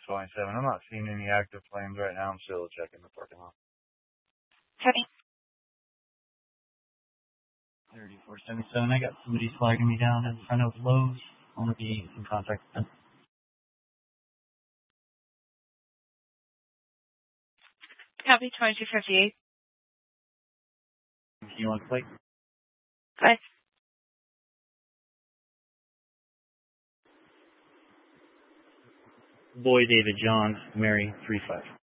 27. I'm not seeing any active flames right now. I'm still checking the parking lot. Copy. 3477. I got somebody flagging me down in front of Lowe's. I'm going to be in contact with them. Copy. 2258. You want to plate? Bye. Boy, David, John, Mary, 35.